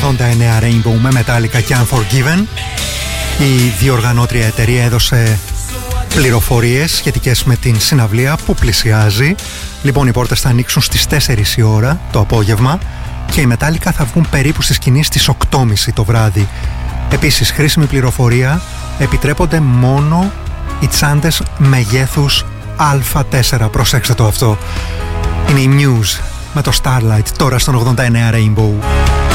89 Rainbow με Metallica και Unforgiven. Η διοργανώτρια εταιρεία έδωσε πληροφορίες σχετικές με την συναυλία που πλησιάζει. Λοιπόν, οι πόρτες θα ανοίξουν στις 4 η ώρα το απόγευμα και οι Metallica θα βγουν περίπου στη σκηνή στις 8.30 το βράδυ. Επίσης, χρήσιμη πληροφορία, επιτρέπονται μόνο οι τσάντες μεγέθους Α4. Προσέξτε το αυτό. Είναι η Muse με το Starlight τώρα στον 89 Rainbow.